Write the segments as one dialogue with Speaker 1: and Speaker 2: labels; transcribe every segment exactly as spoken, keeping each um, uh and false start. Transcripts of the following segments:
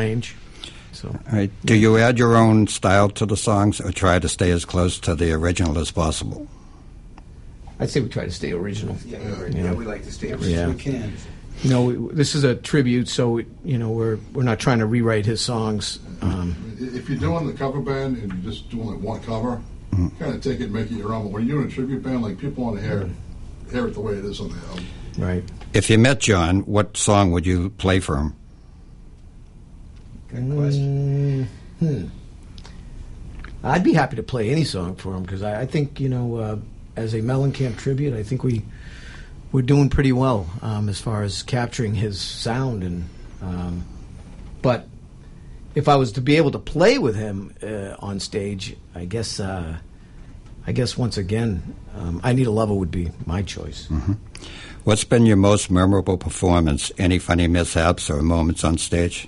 Speaker 1: range. So,
Speaker 2: All right. Do you add your own style to the songs, or try to stay as close to the original as possible?
Speaker 1: I'd say we try to stay original.
Speaker 3: Yeah,
Speaker 1: You
Speaker 3: yeah,
Speaker 1: know?
Speaker 3: we like to stay original.
Speaker 1: Yeah.
Speaker 3: We can.
Speaker 1: You know, we, this is a tribute, so you know we're we're not trying to rewrite his songs. Um,
Speaker 4: If you're doing the cover band and you're just doing like one cover,
Speaker 2: Mm-hmm.
Speaker 4: kind of take it and make it your own. But when you're doing a tribute band, like people want to hear hear it the way it is on the album.
Speaker 1: right.
Speaker 2: If you met John, what song would you play for him?
Speaker 3: Good question.
Speaker 1: Mm, hmm. I'd be happy to play any song for him because I, I think you know, uh, as a Mellencamp tribute, I think we we're doing pretty well um, as far as capturing his sound. And um, but if I was to be able to play with him uh, on stage, I guess uh, I guess once again, um, I Need a Lover would be my choice.
Speaker 2: Mm-hmm. What's been your most memorable performance? Any funny mishaps or moments on stage?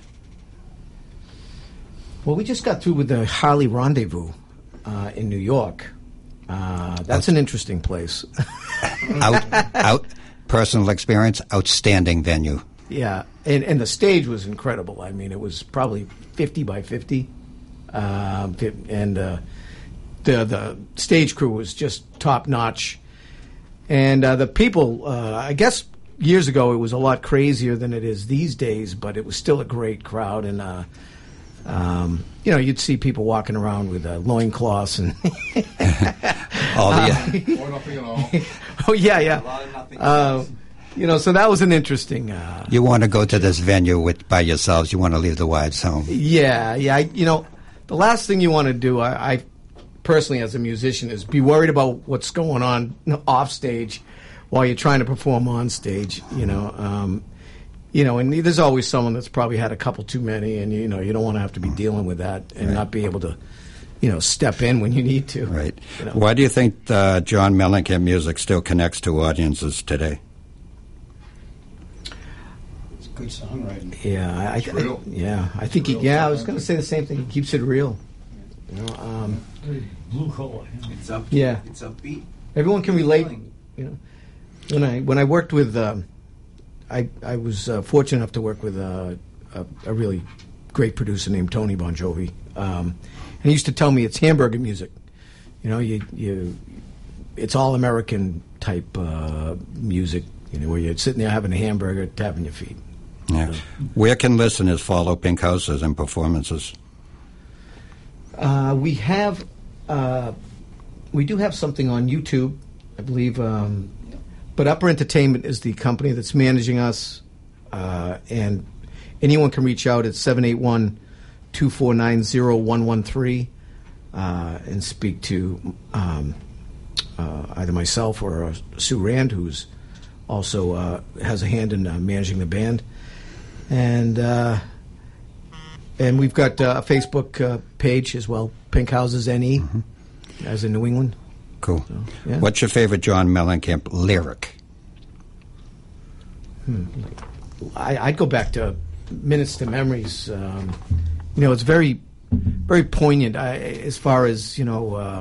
Speaker 1: Well, we just got through with the Harley Rendezvous uh, in New York. Uh, that's an interesting place.
Speaker 2: out, out, personal experience, outstanding venue.
Speaker 1: Yeah, and, and the stage was incredible. I mean, it was probably fifty by fifty. Um, fi- and uh, the, the stage crew was just top-notch. And uh, the people, uh, I guess years ago it was a lot crazier than it is these days, but it was still a great crowd. And uh, Um, you know, you'd see people walking around with uh, loincloths and.
Speaker 2: all the,
Speaker 4: Or nothing at all.
Speaker 1: oh yeah,
Speaker 3: A
Speaker 1: yeah.
Speaker 3: lot of nothing
Speaker 1: Uh,
Speaker 3: else.
Speaker 1: you know, so that was an interesting. Uh,
Speaker 2: you want to go to this venue with by yourselves. You want to leave the wives home.
Speaker 1: yeah, yeah. I, you know, the last thing you want to do, I, I personally, as a musician, is be worried about what's going on off stage while you're trying to perform on stage. You know. Um, You know, and there's always someone that's probably had a couple too many, and you know, you don't want to have to be dealing with that and
Speaker 2: Right.
Speaker 1: not be able to, you know, step in when you need to.
Speaker 2: Right.
Speaker 1: You know?
Speaker 2: Why do you think uh, John Mellencamp music still connects to audiences today?
Speaker 3: It's good songwriting.
Speaker 1: Yeah, I, I,
Speaker 4: It's real.
Speaker 1: yeah, I think. He,
Speaker 4: Real
Speaker 1: yeah, I was
Speaker 4: songwriting.
Speaker 1: going to say the same thing. He keeps it real. You know, um,
Speaker 5: Blue collar.
Speaker 3: It's up.
Speaker 1: Yeah.
Speaker 3: It's upbeat.
Speaker 1: everyone can relate. You know, when I when I worked with, um, I I was uh, fortunate enough to work with uh, a, a really great producer named Tony Bon Jovi, um, and he used to tell me it's hamburger music. You know, you you, it's all American type uh, music. You know, where you're sitting there having a hamburger, tapping your feet.
Speaker 2: Yeah. Where can listeners follow Pink Houses and performances?
Speaker 1: Uh, we have, uh, we do have something on YouTube, I believe. Um, but Upper Entertainment is the company that's managing us, uh, and anyone can reach out at seven eight one, two four nine, zero one one three uh, and speak to um, uh, either myself or uh, Sue Rand, who's also uh, has a hand in uh, managing the band, and. Uh, And we've got uh, a Facebook uh, page as well, Pink Houses N E, mm-hmm. as in New England.
Speaker 2: Cool.
Speaker 1: So, yeah.
Speaker 2: What's your favorite John Mellencamp lyric?
Speaker 1: Hmm. I, I'd go back to Minutes to Memories. Um, you know, it's very, very poignant I, as far as, you know, uh,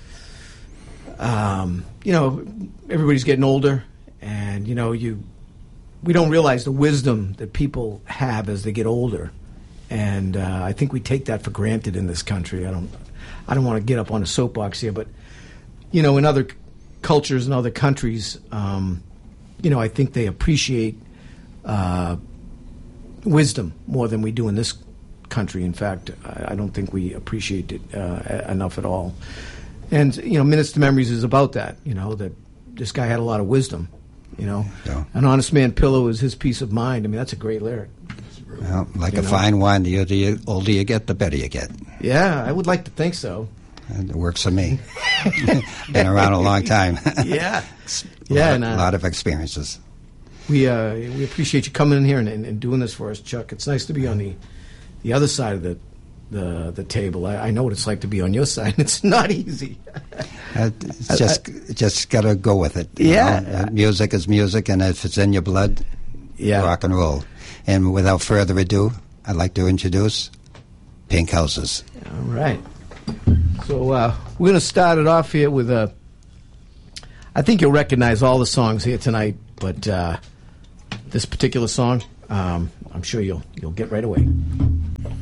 Speaker 1: um, you know, everybody's getting older, and, you know, you we don't realize the wisdom that people have as they get older. And uh, I think we take that for granted in this country. I don't, I don't want to get up on a soapbox here, but you know, in other c- cultures and other countries, um, you know, I think they appreciate uh, wisdom more than we do in this country. In fact, I, I don't think we appreciate it uh, enough at all. And you know, Minutes to Memories is about that. You know, that this guy had a lot of wisdom. You know,
Speaker 2: Yeah.
Speaker 1: An honest man pillow is his peace of mind. I mean, that's a great lyric.
Speaker 2: Well, like
Speaker 1: You
Speaker 2: a
Speaker 1: know.
Speaker 2: fine wine, the older you, older you get, the better you get.
Speaker 1: Yeah, I would like to think so.
Speaker 2: And it works for me. Been around a long time.
Speaker 1: Yeah,
Speaker 2: a
Speaker 1: yeah,
Speaker 2: lot,
Speaker 1: and uh,
Speaker 2: lot of experiences.
Speaker 1: we uh, we appreciate you coming in here and, and, and doing this for us, Chuck. It's nice to be on the the other side of the the, the table. I, I know what it's like to be on your side. It's not easy.
Speaker 2: Uh, it's just just got to go with it. you
Speaker 1: Yeah.
Speaker 2: know. Uh, music is music, and if it's in your blood,
Speaker 1: Yeah.
Speaker 2: rock and roll. And without further ado, I'd like to introduce Pink Houses.
Speaker 1: All right. So uh, we're going to start it off here with a. I think you'll recognize all the songs here tonight, but uh, this particular song, um, I'm sure you'll you'll get right away.